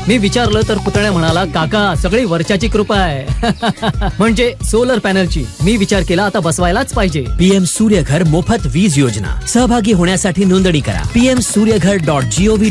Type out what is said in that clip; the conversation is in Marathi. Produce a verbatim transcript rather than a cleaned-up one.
मी विचारलं तर पुतण्या म्हणाला, काका सगळी वर्षाची कृपा आहे. म्हणजे सोलर पॅनलची. मी विचार केला आता बसवायलाच पाहिजे. पीएम सूर्यघर मोफत वीज योजना. सहभागी होण्यासाठी नोंदणी करा पीएम सूर्यघर डॉट जीओव्ही